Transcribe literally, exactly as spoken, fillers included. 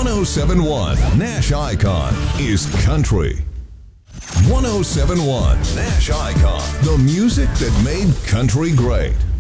one oh seven point one Nash Icon is country. one oh seven point one Nash Icon, the music that made country great.